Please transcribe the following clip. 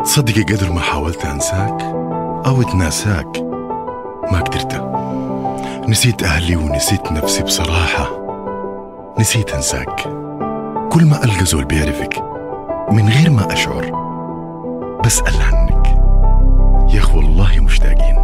تصدقي قدر ما حاولت أنساك أو أتناساك ما قدرت. نسيت أهلي ونسيت نفسي بصراحة، نسيت أنساك. كل ما ألقى زول بيعرفك من غير ما أشعر بسأل عنك، يا أخي والله مشتاقين.